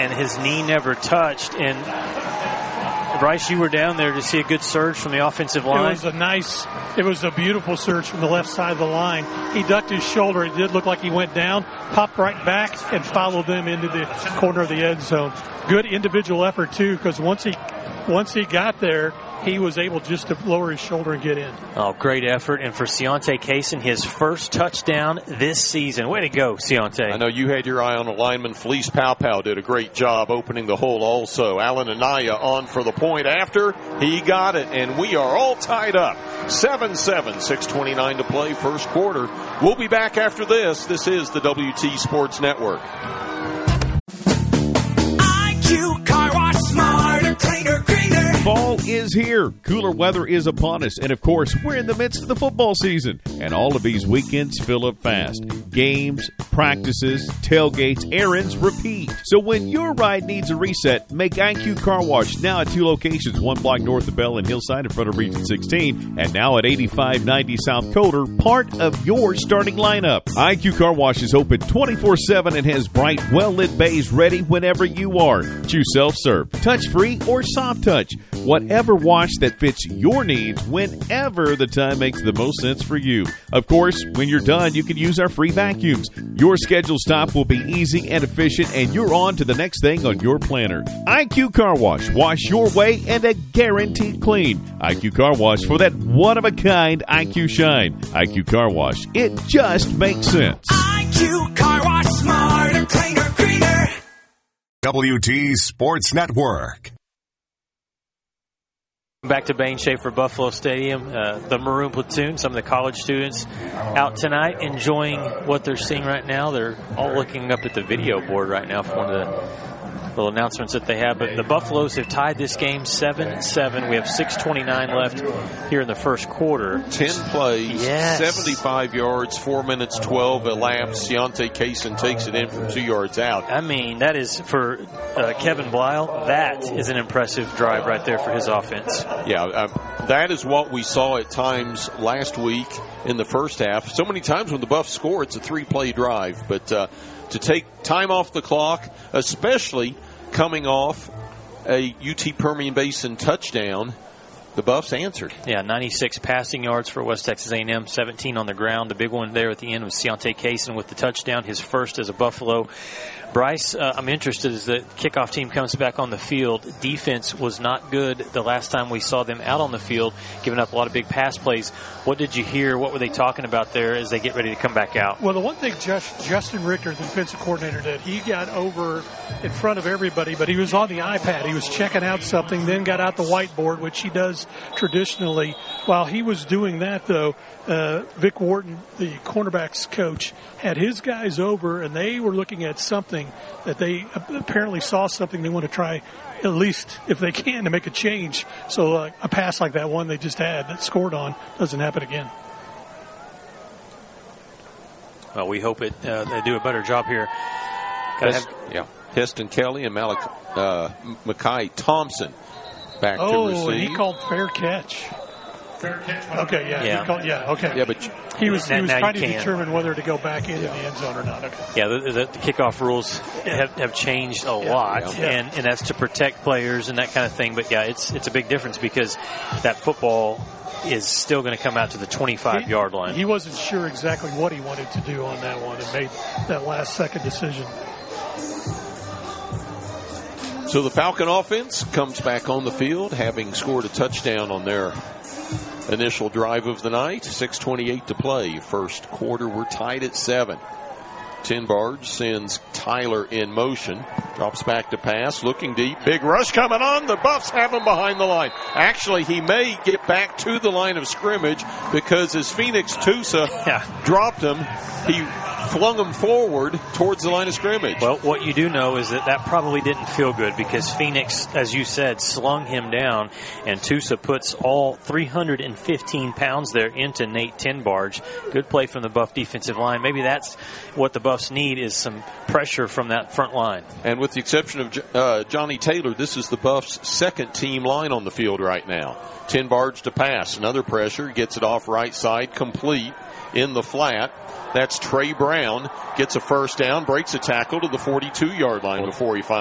and his knee never touched. And Bryce, you were down there to see a good surge from the offensive line. It was a beautiful surge from the left side of the line. He ducked his shoulder. It did look like he went down, popped right back, and followed them into the corner of the end zone. Good individual effort, too, because once he got there, he was able just to lower his shoulder and get in. Oh, great effort. And for Ciante Kaysen, his first touchdown this season. Way to go, Ciante. I know you had your eye on the lineman. Felice Powpow did a great job opening the hole also. Alan Anaya on for the point after. He got it, and we are all tied up. 7-7, 6:29 to play, first quarter. We'll be back after this. This is the WT Sports Network. IQ Car Wash, smarter, cleaner, greener. Fall is here. Cooler weather is upon us. And, of course, we're in the midst of the football season. And all of these weekends fill up fast. Games, practices, tailgates, errands, repeat. So when your ride needs a reset, make IQ Car Wash now at 2 locations, 1 block north of Bell and Hillside in front of Region 16, and now at 8590 South Coder, part of your starting lineup. IQ Car Wash is open 24/7 and has bright, well-lit bays ready whenever you are. Choose self-serve, touch-free, or soft touch. Whatever wash that fits your needs whenever the time makes the most sense for you. Of course, when you're done, you can use our free vacuums. Your scheduled stop will be easy and efficient, and you're on to the next thing on your planner. IQ Car Wash. Wash your way and a guaranteed clean. IQ Car Wash for that one-of-a-kind IQ shine. IQ Car Wash. It just makes sense. IQ Car Wash, smarter, cleaner, greener. WT Sports Network. Back to Bain Schaefer Buffalo Stadium. The Maroon Platoon, some of the college students out tonight enjoying what they're seeing right now. They're all looking up at the video board right now for one of the little announcements that they have. But the Buffaloes have tied this game 7-7. We have 6:29 left here in the first quarter. 10 plays, yes. 75 yards, 4 minutes, 12 elapsed. Ciante Kaysen takes it in from 2 yards out. I mean, that is for Kevin Blyle. That is an impressive drive right there for his offense. Yeah, that is what we saw at times last week in the first half. So many times when the Buffs score, it's a 3-play drive. But to take time off the clock, especially coming off a UT Permian Basin touchdown, the Buffs answered. Yeah, 96 passing yards for West Texas A&M, 17 on the ground. The big one there at the end was Ciante Kaysen with the touchdown, his first as a Buffalo. Bryce, I'm interested as the kickoff team comes back on the field. Defense was not good the last time we saw them out on the field, giving up a lot of big pass plays. What did you hear? What were they talking about there as they get ready to come back out? Well, the one thing Justin Richter, the defensive coordinator, did, he got over in front of everybody, but he was on the iPad. He was checking out something, then got out the whiteboard, which he does traditionally. While he was doing that, though, Vic Wharton, the cornerbacks coach, had his guys over, and they were looking at something that they apparently saw something they want to try, at least if they can, to make a change. So a pass like that one they just had that scored on doesn't happen again. Well, we hope they do a better job here. Heston Kelly and Makai Thompson back to receive. Oh, he called fair catch. Okay, yeah. Okay. Yeah, but he was trying to determine whether to go back into the end zone or not. Okay. Yeah, the kickoff rules have changed a lot, and that's to protect players and that kind of thing. But, yeah, it's a big difference because that football is still going to come out to the 25-yard line. He wasn't sure exactly what he wanted to do on that one and made that last-second decision. So the Falcon offense comes back on the field, having scored a touchdown on their initial drive of the night. 6:28 to play. First quarter, we're tied at 7. Tinbarge sends Tyler in motion. Drops back to pass. Looking deep. Big rush coming on. The Buffs have him behind the line. Actually, he may get back to the line of scrimmage because as Phoenix Tusa dropped him, he flung him forward towards the line of scrimmage. Well, what you do know is that probably didn't feel good because Phoenix, as you said, slung him down, and Tusa puts all 315 pounds there into Nate Tinbarge. Good play from the Buff defensive line. Maybe that's what the Buffs need, is some pressure from that front line. And with the exception of Johnny Taylor, this is the Buffs' second team line on the field right now. Tinbarge to pass. Another pressure. Gets it off right side. Complete in the flat. That's Trey Brown. Gets a first down. Breaks a tackle to the 42-yard line before he finally